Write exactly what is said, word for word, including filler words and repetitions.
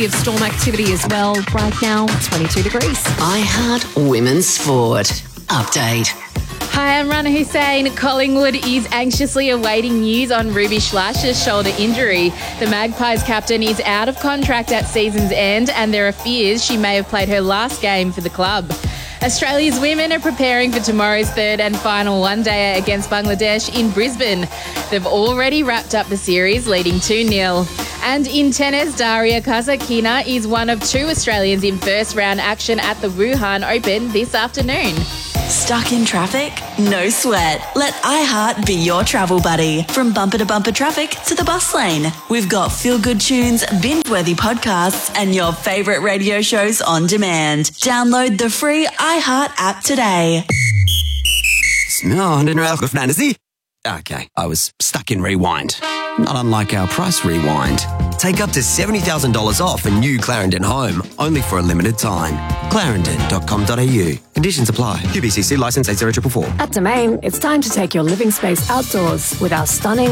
of storm activity as well. Right now, twenty-two degrees. iHeart Women's Sport. Update. Hi, I'm Rana Hussein. Collingwood is anxiously awaiting news on Ruby Schleicher's shoulder injury. The Magpies captain is out of contract at season's end, and there are fears she may have played her last game for the club. Australia's women are preparing for tomorrow's third and final one-dayer against Bangladesh in Brisbane. They've already wrapped up the series, leading two nil. And in tennis, Daria Kasatkina is one of two Australians in first-round action at the Wuhan Open this afternoon. Stuck in traffic? No sweat. Let iHeart be your travel buddy. From bumper-to-bumper traffic to the bus lane. We've got feel-good tunes, binge-worthy podcasts, and your favourite radio shows on demand. Download the free iHeart app today. No, I didn't know fantasy. Okay, I was stuck in rewind. Not unlike our price rewind. Take up to seventy thousand dollars off a new Clarendon home, only for a limited time. clarendon dot com dot a u. Conditions apply. U B C C licence eight zero four four. At Domain, it's time to take your living space outdoors with our stunning